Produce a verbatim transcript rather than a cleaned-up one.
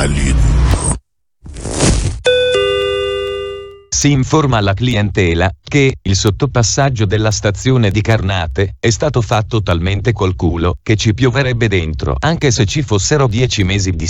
Alien. Si informa alla clientela che il sottopassaggio della stazione di Carnate è stato fatto talmente col culo che ci pioverebbe dentro anche se ci fossero dieci mesi di